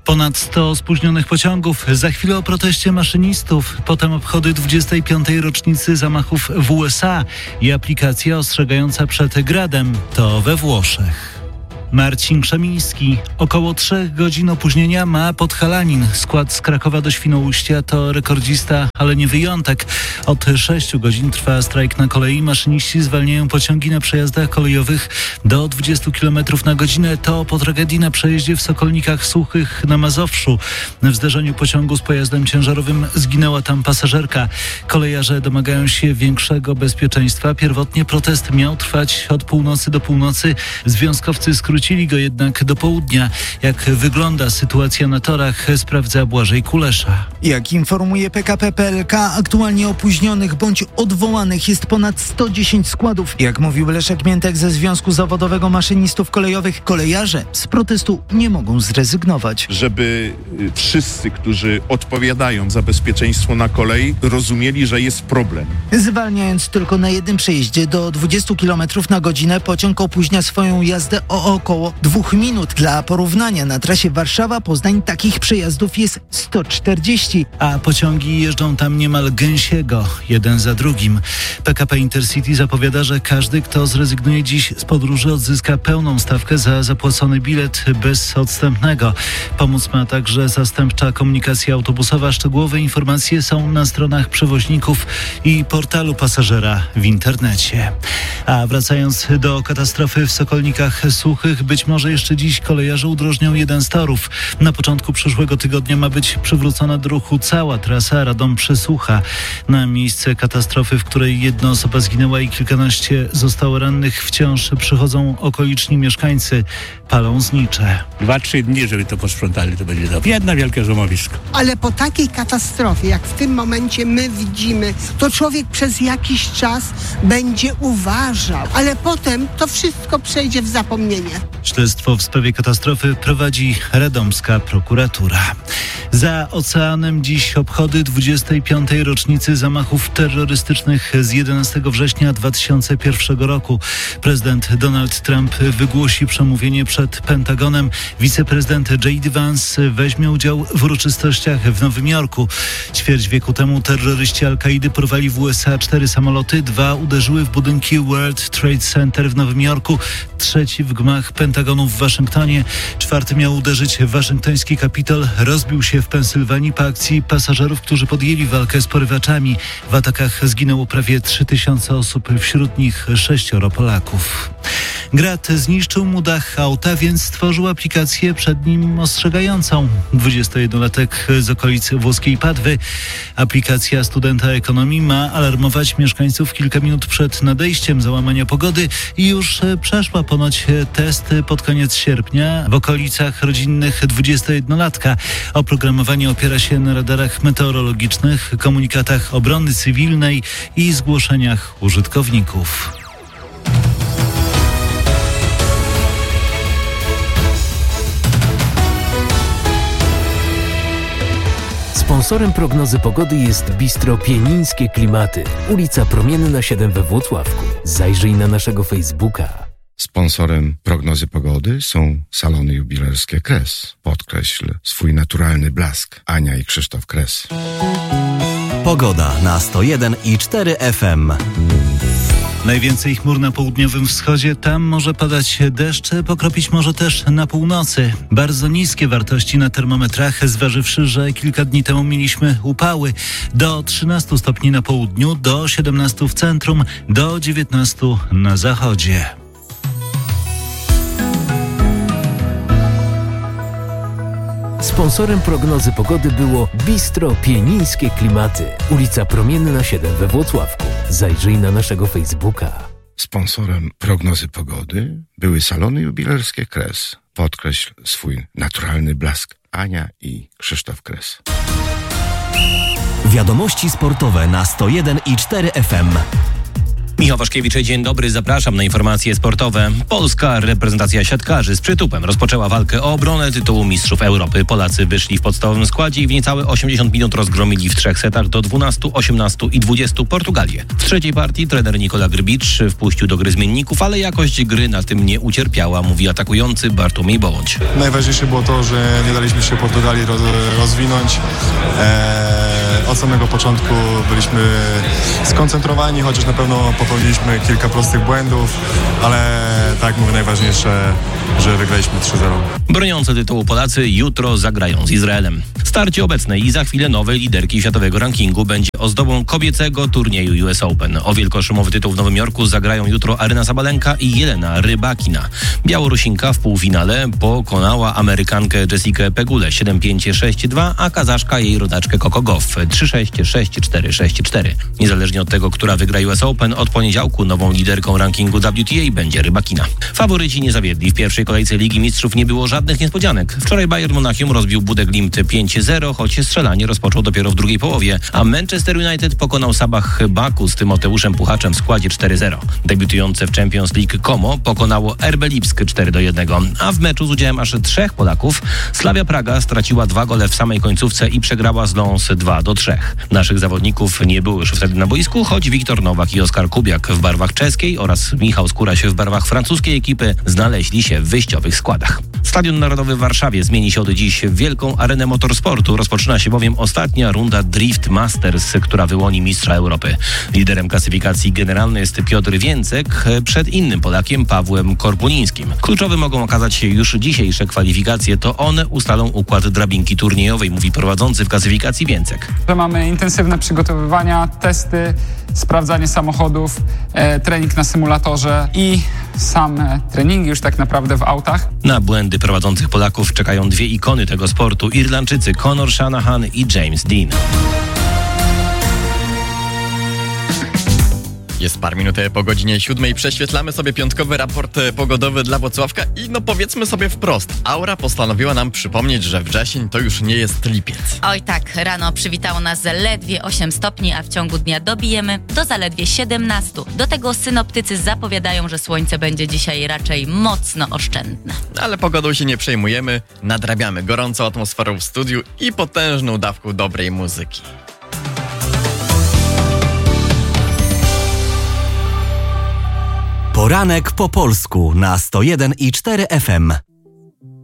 Ponad 100 spóźnionych pociągów, za chwilę o proteście maszynistów, potem obchody 25. rocznicy zamachów w USA i aplikacja ostrzegająca przed gradem, to we Włoszech. Marcin Krzemiński. Około 3 godzin opóźnienia ma Podhalanin. Skład z Krakowa do Świnoujścia to rekordzista, ale nie wyjątek. Od 6 godzin trwa strajk na kolei. Maszyniści zwalniają pociągi na przejazdach kolejowych do 20 km na godzinę. To po tragedii na przejeździe w Sokolnikach Suchych na Mazowszu. W zderzeniu pociągu z pojazdem ciężarowym zginęła tam pasażerka. Kolejarze domagają się większego bezpieczeństwa. Pierwotnie protest miał trwać od północy do północy. Związkowcy skrócili go jednak do południa. Jak wygląda sytuacja na torach, sprawdza Błażej Kulesza. Jak informuje PKP PLK, aktualnie opóźnionych bądź odwołanych jest ponad 110 składów. Jak mówił Leszek Miętek ze Związku Zawodowego Maszynistów Kolejowych, kolejarze z protestu nie mogą zrezygnować. Żeby wszyscy, którzy odpowiadają za bezpieczeństwo na kolei, rozumieli, że jest problem. Zwalniając tylko na jednym przejeździe do 20 km na godzinę, pociąg opóźnia swoją jazdę o około 2 minut. Dla porównania, na trasie Warszawa-Poznań takich przejazdów jest 140. A pociągi jeżdżą tam niemal gęsiego, jeden za drugim. PKP Intercity zapowiada, że każdy, kto zrezygnuje dziś z podróży, odzyska pełną stawkę za zapłacony bilet bez odstępnego. Pomóc ma także zastępcza komunikacja autobusowa. Szczegółowe informacje są na stronach przewoźników i portalu pasażera w internecie. A wracając do katastrofy w Sokolnikach Suchych, być może jeszcze dziś kolejarze udrożnią jeden z torów. Na początku przyszłego tygodnia ma być przywrócona do ruchu cała trasa Radom-Przysłucha. Na miejsce katastrofy, w której jedna osoba zginęła i kilkanaście zostało rannych, wciąż przychodzą okoliczni mieszkańcy. Palą znicze. 2-3 dni, żeby to posprzątali, to będzie dobrze. Jedna wielkie złomowisko. Ale po takiej katastrofie, jak w tym momencie my widzimy, to człowiek przez jakiś czas będzie uważał, ale potem to wszystko przejdzie w zapomnienie. Śledztwo w sprawie katastrofy prowadzi radomska prokuratura. Za oceanem dziś obchody 25. rocznicy zamachów terrorystycznych z 11 września 2001 roku. Prezydent Donald Trump wygłosi przemówienie przed Pentagonem. Wiceprezydent J.D. Vance weźmie udział w uroczystościach w Nowym Jorku. Ćwierć wieku temu terroryści Al-Kaidy porwali w USA 4 samoloty. 2 uderzyły w budynki World Trade Center w Nowym Jorku. 3 w gmach Pentagonu w Waszyngtonie. 4 miał uderzyć w waszyngtoński Kapitol. Rozbił się w Pensylwanii po akcji pasażerów, którzy podjęli walkę z porywaczami. W atakach zginęło prawie 3000 osób, wśród nich 6 Polaków. Grad zniszczył mu dach auta, więc stworzył aplikację przed nim ostrzegającą. 21-latek z okolicy włoskiej Padwy. Aplikacja studenta ekonomii ma alarmować mieszkańców kilka minut przed nadejściem załamania pogody i już przeszła ponoć test pod koniec sierpnia w okolicach rodzinnych 21-latka. Oprogramowanie opiera się na radarach meteorologicznych, komunikatach obrony cywilnej i zgłoszeniach użytkowników. Sponsorem prognozy pogody jest Bistro Pienińskie Klimaty, ulica Promienna 7 we Włocławku. Zajrzyj na naszego Facebooka. Sponsorem prognozy pogody są salony jubilerskie Kres. Podkreśl swój naturalny blask. Ania i Krzysztof Kres. Pogoda na 101,4 FM. Najwięcej chmur na południowym wschodzie, tam może padać deszcz, pokropić może też na północy. Bardzo niskie wartości na termometrach, zważywszy, że kilka dni temu mieliśmy upały. Do 13 stopni na południu, do 17 w centrum, do 19 na zachodzie. Sponsorem prognozy pogody było Bistro Pienińskie Klimaty, ulica Promienna 7 we Włocławku. Zajrzyj na naszego Facebooka. Sponsorem prognozy pogody były salony jubilerskie Kres. Podkreśl swój naturalny blask. Ania i Krzysztof Kres. Wiadomości sportowe na 101,4 FM. Michał Waszkiewicz, dzień dobry, zapraszam na informacje sportowe. Polska reprezentacja siatkarzy z przytupem rozpoczęła walkę o obronę tytułu Mistrzów Europy. Polacy wyszli w podstawowym składzie i w niecałe 80 minut rozgromili w 3 setach do 12, 18 i 20 Portugalię. W trzeciej partii trener Nikola Grbicz wpuścił do gry zmienników, ale jakość gry na tym nie ucierpiała, mówi atakujący Bartłomiej Bołądź. Najważniejsze było to, że nie daliśmy się Portugalii rozwinąć. Od samego początku byliśmy skoncentrowani, chociaż na pewno popełniliśmy kilka prostych błędów, ale tak mówię, najważniejsze, że wygraliśmy 3-0. Broniące tytułu Polacy jutro zagrają z Izraelem. Starcie obecnej i za chwilę nowej liderki światowego rankingu będzie ozdobą kobiecego turnieju US Open. O wielkoszumowy tytuł w Nowym Jorku zagrają jutro Aryna Sabalenka i Jelena Rybakina. Białorusinka w półfinale pokonała Amerykankę Jessikę Pegulę 7-5, 6-2, a Kazaszka jej rodaczkę Coco Gauff 3-6, 6-4, 6-4. Niezależnie od tego, która wygra US Open, od poniedziałku nową liderką rankingu WTA będzie Rybakina. Faworyci nie zawiedli. W pierwszej kolejce Ligi Mistrzów nie było żadnych niespodzianek. Wczoraj Bayern Monachium rozbił Budę Glimt 5-0, choć strzelanie rozpoczął dopiero w drugiej połowie, a Manchester United pokonał Sabah Baku z Tymoteuszem Puchaczem w składzie 4-0. Debiutujące w Champions League Como pokonało RB Lipsk 4-1, a w meczu z udziałem aż 3 Polaków Slavia Praga straciła 2 gole w samej końcówce i przegrała z Lens 2-3. Naszych zawodników nie było już wtedy na boisku, choć Wiktor Nowak i Oskar Kubiak w barwach czeskiej oraz Michał Skóraś w barwach francuskiej ekipy znaleźli się w wyjściowych składach. Stadion Narodowy w Warszawie zmieni się od dziś w wielką arenę motorsportu. Rozpoczyna się bowiem ostatnia runda Drift Masters, która wyłoni mistrza Europy. Liderem klasyfikacji generalnej jest Piotr Więcek przed innym Polakiem Pawłem Korpulińskim. Kluczowe mogą okazać się już dzisiejsze kwalifikacje. To one ustalą układ drabinki turniejowej, mówi prowadzący w klasyfikacji Więcek. Mamy intensywne przygotowywania, testy, sprawdzanie samochodów, trening na symulatorze i same treningi już tak naprawdę w autach. Na błędy prowadzących Polaków czekają 2 ikony tego sportu, Irlandczycy Conor Shanahan i James Dean. Jest par minut po godzinie 7. Prześwietlamy sobie piątkowy raport pogodowy dla Włocławka i powiedzmy sobie wprost, aura postanowiła nam przypomnieć, że wrzesień to już nie jest lipiec. Oj tak, rano przywitało nas zaledwie 8 stopni, a w ciągu dnia dobijemy do zaledwie 17. Do tego synoptycy zapowiadają, że słońce będzie dzisiaj raczej mocno oszczędne. Ale pogodą się nie przejmujemy, nadrabiamy gorącą atmosferą w studiu i potężną dawką dobrej muzyki. Poranek po polsku na 101,4 FM.